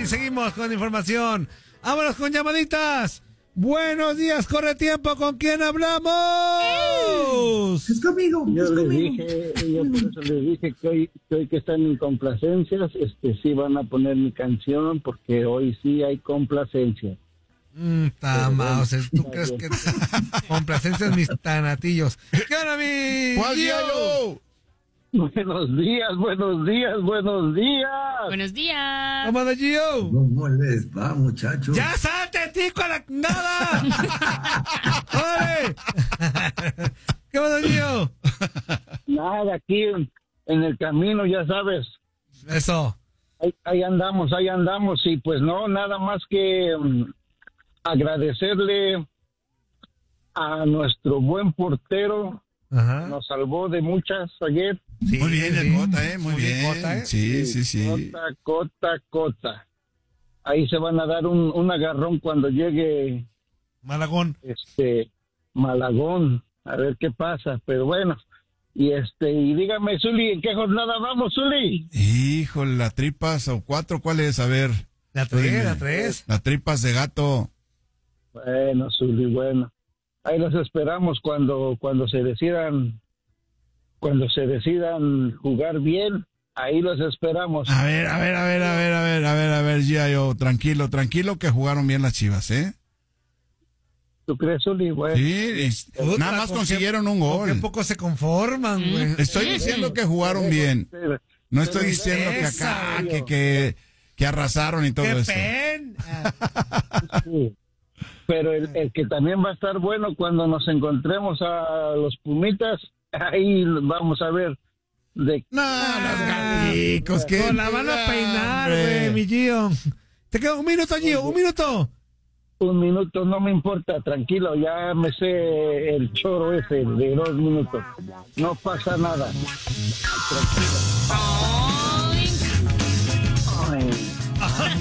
seguimos con información. Vámonos con llamaditas. Buenos días, corre tiempo, ¿con quién hablamos? Es conmigo. Yo por eso les dije que hoy que están en complacencias, sí van a poner mi canción porque hoy sí hay complacencia. O sea, ¿tú crees que complacencias mis tanatillos? ¿Qué onda, mi ¿Cuál día yo? Buenos días. Buenos días. ¿Cómo anda, Gio? ¿Cómo les va, muchachos? ¡Ya salte, tico, a la nada! ¡Órale! ¿Qué onda, Gio? Nada, aquí en el camino, ya sabes. Eso. Ahí andamos, y pues no, nada más que agradecerle a nuestro buen portero. Ajá. Nos salvó de muchas ayer. Sí, muy bien, el Cota, muy bien. Cota, Sí. Cota. Ahí se van a dar un agarrón cuando llegue Malagón. Malagón, a ver qué pasa, pero bueno. Y dígame, Zuli, ¿en qué jornada vamos, Zuli? Híjole, la tripas o 4, ¿cuál es? A ver. La 3. La tripas de gato. Bueno, Zuli, bueno. Ahí los esperamos cuando se decidan jugar bien, ahí los esperamos. A ver, Gio, tranquilo que jugaron bien las Chivas, ¿eh? ¿Tú crees, Zuli? Bueno. Sí, nada más consiguieron un gol. Qué poco se conforman, güey. Estoy diciendo que jugaron bien. No estoy diciendo que acá, que arrasaron y todo ¡Qué eso. pena! Sí. Pero el que también va a estar bueno cuando nos encontremos a los Pumitas, ahí vamos a ver de... No, los gaticos, que No, la van a peinar, güey, mi Gio. Te queda un minuto, Gio, un minuto. Un minuto, no me importa, tranquilo, ya me sé el choro ese de 2 minutos. No pasa nada. Tranquilo.